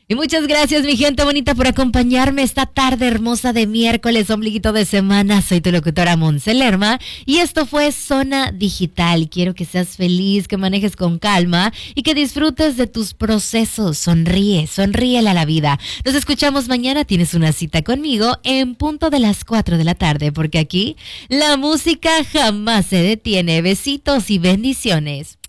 Y muchas gracias, mi gente bonita, por acompañarme esta tarde hermosa de miércoles, ombliguito de semana. Soy tu locutora Monse Lerma y esto fue Zona Digital. Quiero que seas feliz, que manejes con calma y que disfrutes de tus procesos. Sonríele a la vida. Nos escuchamos mañana. Tienes una cita conmigo en punto de las 4 de la tarde, porque aquí la música jamás se detiene. Besitos y bendiciones.